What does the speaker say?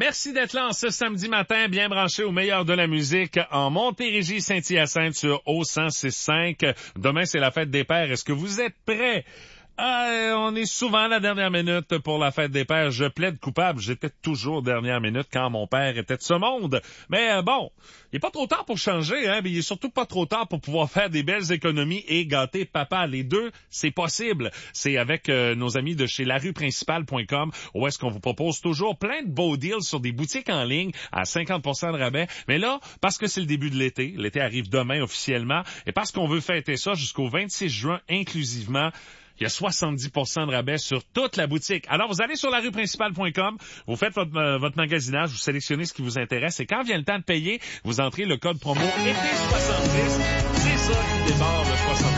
Merci d'être là en ce samedi matin, bien branché au meilleur de la musique en Montérégie, Saint-Hyacinthe sur O106.5. Demain, c'est la fête des pères. Est-ce que vous êtes prêts? On est souvent à la dernière minute pour la fête des pères. Je plaide coupable. J'étais toujours dernière minute quand mon père était de ce monde. Mais bon, il est pas trop tard pour changer, hein, mais il est surtout pas trop tard pour pouvoir faire des belles économies et gâter papa. Les deux, c'est possible. C'est avec nos amis de chez larueprincipale.com où est-ce qu'on vous propose toujours plein de beaux deals sur des boutiques en ligne à 50% de rabais. Mais là, parce que c'est le début de l'été arrive demain officiellement, et parce qu'on veut fêter ça jusqu'au 26 juin inclusivement, il y a 70% de rabais sur toute la boutique. Alors, vous allez sur larueprincipale.com, vous faites votre magasinage, vous sélectionnez ce qui vous intéresse, et quand vient le temps de payer, vous entrez le code promo été 70. C'est ça qui démarre le 70.